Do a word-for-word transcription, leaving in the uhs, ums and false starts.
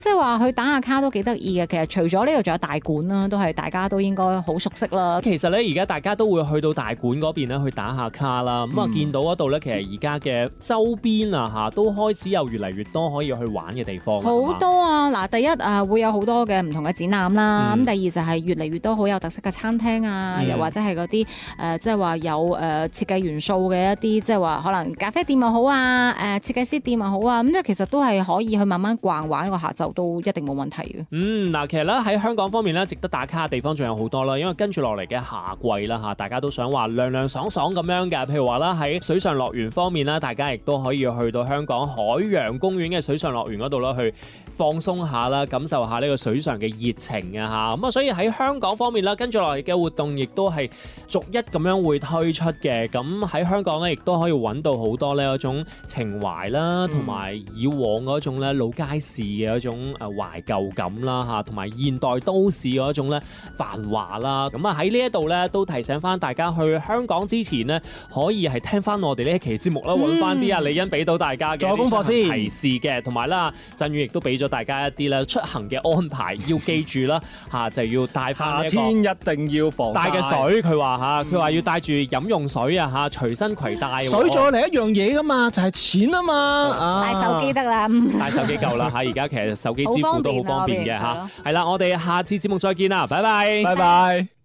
即係話去打下卡都幾得意嘅。其實除咗呢度仲有大館啦，都係大家都應該好熟悉啦。 其實咧而家大家都會去到大館嗰邊咧去打下卡啦。咁啊、嗯、見到嗰度咧，其實而家嘅周邊啊嚇都開始有越嚟越多可以去玩嘅地方。 好多啊！嗱，第一啊會有好多嘅唔同嘅展覽啦。咁、嗯、第二就係越嚟越多好有特色嘅餐廳啊，嗯、又或者係嗰啲誒即係話有誒設計元素嘅一啲，即係話可能咖啡店又好啊，誒設計師店又好啊。咁即係其實都係可以去慢慢逛玩一個下晝都一定冇問題嘅。嗯， 嗱，其實咧喺香港方面咧，值得打卡嘅地方仲有好多啦。因為跟住落嚟嘅夏季啦嚇，大家都想話涼涼爽爽咁樣嘅。譬如話啦，喺水上樂園方面啦，大家亦都可以去到香港海洋公園嘅水上樂園嗰度啦，去放鬆下啦，感受下呢個水上嘅熱情啊嚇。咁啊，所以喺香港方面啦，跟住落嚟嘅活動亦都係逐一咁樣會推出嘅。咁喺香港咧，亦都可以揾到好多呢一種情懷啦，同埋以往嗰種咧老街市嘅一種誒懷舊感啦嚇，同埋現代都市嗰一種咧繁華啦。咁啊喺呢一度咧都提醒翻大家去香港之前呢，可以係聽翻我哋呢一期節目啦，揾翻啲阿李欣俾到大家嘅做功課先提示嘅，同埋啦振宇亦都俾咗大家一啲咧出行嘅安排，要記住啦嚇，就要帶翻呢一個夏天一定要防曬帶嘅水。佢話嚇，佢話要帶住飲用水啊嚇，隨身攜帶。 水再嚟一樣嘢噶嘛，就係錢啊嘛， 帶手機得啦， 帶手機夠啦嚇，而家其實手機支付都好方便嘅嚇。係啦，我哋下次節目再見啦，拜拜， 拜拜。